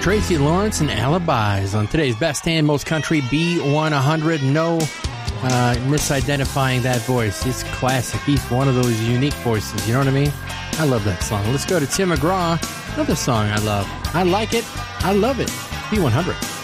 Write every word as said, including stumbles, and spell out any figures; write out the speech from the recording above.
Tracy Lawrence and Alibis on today's Best and Most Country B one hundred. No uh, misidentifying that voice. It's classic. He's one of those unique voices. You know what I mean? I love that song. Let's go to Tim McGraw. Another song I love. I like it. I love it. B one hundred.